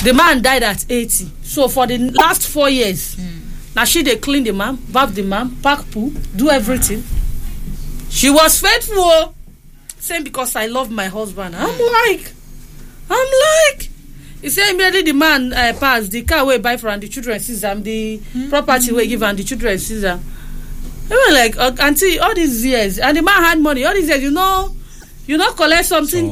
The man died at 80. So for the last 4 years, now she dey clean the man, bath the man, pack poo, do everything. She was faithful, saying because I love my husband. I'm like, he said immediately the man passed, the car wey buy for and the children sees am, the property wey give and the children sees am. They were like, auntie, all these years, and the man had money, all these years, you know collect something.